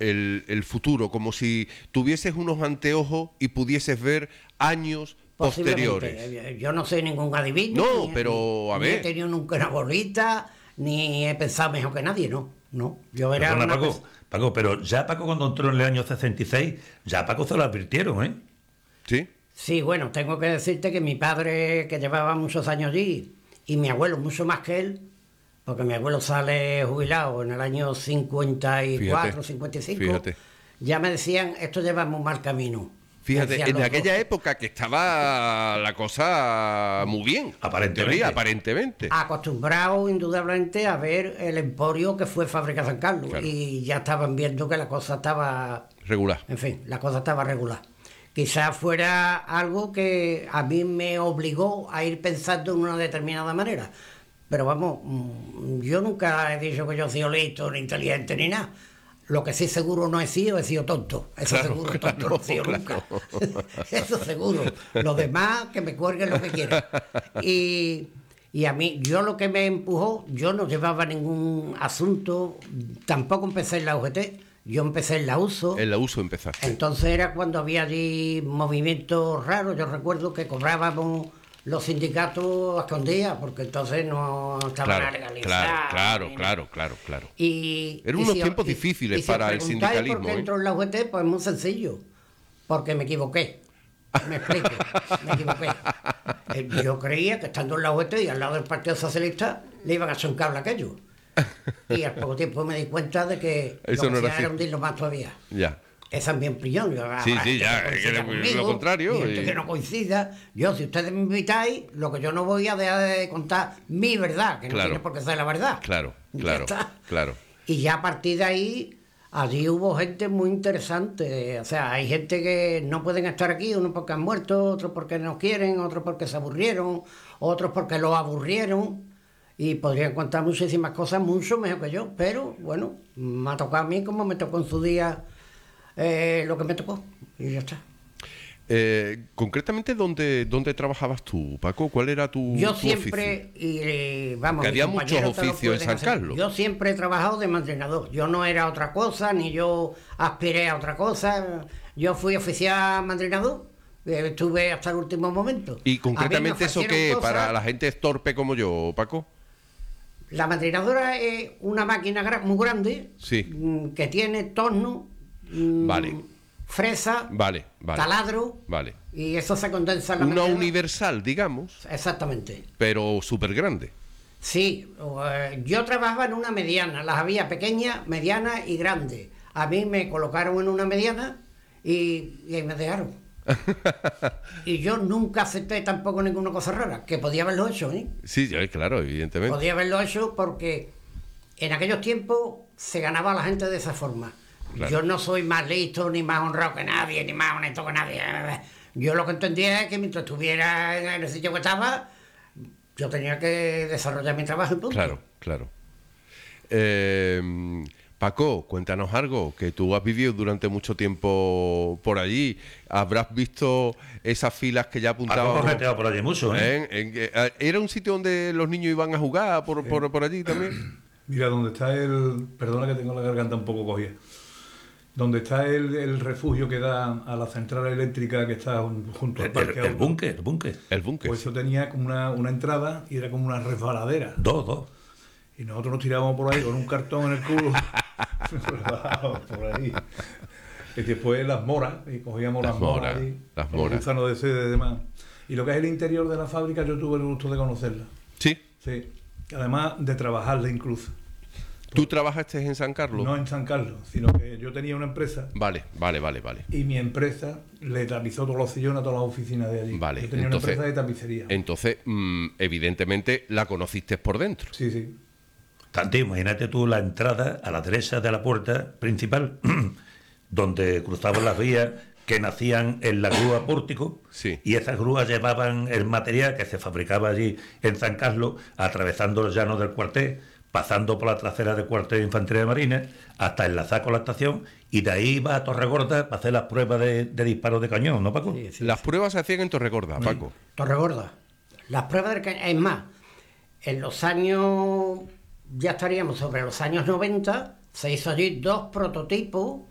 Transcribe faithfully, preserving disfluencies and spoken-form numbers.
el, el futuro, como si tuvieses unos anteojos y pudieses ver años posteriores. Yo no soy ningún adivino. No, ni, pero ni, a ni ver. he tenido nunca una bolita, ni he pensado mejor que nadie, no. No, yo era Perdona, una Paco, pers- Paco, pero ya Paco cuando entró en el año sesenta y seis, ya Paco se lo advirtieron, ¿eh? ¿Sí? Sí, bueno, tengo que decirte que mi padre, que llevaba muchos años allí, y mi abuelo mucho más que él, porque mi abuelo sale jubilado en el año cincuenta y cuatro, Fíjate, cincuenta y cinco, fíjate. ya me decían, esto lleva muy mal camino. Fíjate, Decían en los aquella dos. época que estaba la cosa muy bien, Aparentemente. en teoría, aparentemente. Acostumbrado indudablemente a ver el emporio que fue Fábrica San Carlos, Claro. y ya estaban viendo que la cosa estaba, Regular. en fin, la cosa estaba regular. Quizás fuera algo que a mí me obligó a ir pensando en una determinada manera. Pero vamos, mm, yo nunca he dicho que yo he sido listo, ni inteligente, ni nada. Lo que sí seguro no he sido, he sido tonto. Eso Claro, seguro, claro, tonto no he sido claro. nunca. Eso seguro. Los demás, que me cuelguen lo que quieran. Y, y a mí, yo lo que me empujó, yo no llevaba ningún asunto, tampoco empecé en la U G T, yo empecé en la U S O. En la uso empezaste. Entonces era cuando había allí movimientos raros. Yo recuerdo que cobrábamos los sindicatos a escondidas, porque entonces no estaban Claro, legalizados. claro, claro, ni claro, claro, claro. y, Eran y unos si os- tiempos y- difíciles y si os para el preguntáis sindicalismo, ¿Por qué ¿eh? entro en la U G T? Pues muy sencillo. Porque me equivoqué. Me explico. Me equivoqué. Eh, Yo creía que estando en la U G T y al lado del Partido Socialista le iban a hacer un cable a aquello. Y al poco tiempo me di cuenta de que Eso lo no que era hacía así. era hundirlo más todavía. Ya. Es también prillón. Yo, Sí, habrá sí, gente ya, que es que coincida lo conmigo, contrario, y gente y- que no coincida. Yo, si ustedes me invitáis, lo que yo no voy a dejar de contar mi verdad, que no Claro. tiene por qué ser la verdad. Claro, Ya claro, está. claro. Y ya a partir de ahí, allí hubo gente muy interesante. O sea, hay gente que no pueden estar aquí, unos porque han muerto, otros porque no quieren, otros porque se aburrieron, otros porque lo aburrieron. Y podrían contar muchísimas cosas mucho mejor que yo. Pero bueno, me ha tocado a mí como me tocó en su día eh, lo que me tocó. Y ya está. Eh, concretamente, ¿dónde, ¿dónde trabajabas tú, Paco? ¿Cuál era tu, Yo tu siempre, y eh, vamos, Que mis había muchos compañeros te lo oficios en pueden San hacer. Carlos. Yo siempre he trabajado de mantenedor. Yo no era otra cosa, ni yo aspiré a otra cosa. Yo fui oficial mantenedor, eh, estuve hasta el último momento. Y A mí me concretamente eso ofrecieron que cosas. para la gente torpe como yo, Paco. La mantenedora es una máquina gra- muy grande, Sí. mm, que tiene torno, mm, Vale. fresa, Vale, vale. taladro, Vale. y eso se condensa en la Una mantenedora. universal, digamos, Exactamente. pero súper grande. Sí, eh, yo trabajaba en una mediana, las había pequeñas, medianas y grandes. A mí me colocaron en una mediana y, y ahí me dejaron. Y yo nunca acepté tampoco ninguna cosa rara, que podía haberlo hecho, ¿eh? Sí, ya, claro, evidentemente. Podía haberlo hecho porque en aquellos tiempos se ganaba a la gente de esa forma. Claro. Yo no soy más listo, ni más honrado que nadie, ni más honesto que nadie. Yo lo que entendía es que mientras estuviera en el sitio que estaba, yo tenía que desarrollar mi trabajo y punto. Claro, claro. Eh, Paco, cuéntanos algo, que tú has vivido durante mucho tiempo por allí. Habrás visto esas filas que ya Paco apuntaban. correteado por allí mucho, ¿eh? ¿Eh? En- eh, ¿Era un sitio donde los niños iban a jugar por, por, por allí también? Mira, donde está el... Perdona que tengo la garganta un poco cogida. Donde está el, el refugio que da a la central eléctrica que está un- junto al El, parque el- el auto. búnker, el búnker. El búnker. Pues eso tenía como una, una entrada y era como una resbaladera. Dos, dos. Y nosotros nos tirábamos por ahí con un cartón en el culo. por ahí. Y después las moras, y cogíamos Las las, moras, moras, ahí, las con moras. gusanos de sede y demás. Y lo que es el interior de la fábrica, yo tuve el gusto de conocerla. Sí. Sí. Además de trabajarla incluso. ¿Tú trabajaste en San Carlos? No en San Carlos, sino que yo tenía una empresa Vale, vale, vale, vale. y mi empresa le tapizó todos los sillones a todas las oficinas de allí. Vale, Yo tenía entonces- una empresa de tapicería. Entonces, mm, evidentemente, la conociste por dentro. Sí, sí. Tanto, imagínate tú la entrada a la derecha de la puerta principal, donde cruzaban las vías que nacían en la grúa pórtico, Sí. y esas grúas llevaban el material que se fabricaba allí en San Carlos, atravesando los llanos del cuartel, pasando por la trasera del cuartel de Infantería de Marina, hasta enlazar con la estación, y de ahí iba a Torregorda para hacer las pruebas de, de disparo de cañón, ¿no, Paco? Sí, sí, Las sí. pruebas se hacían en Torregorda, Paco. Torregorda. Las pruebas del cañón, es más, en los años, ya estaríamos sobre los años noventa, se hizo allí dos prototipos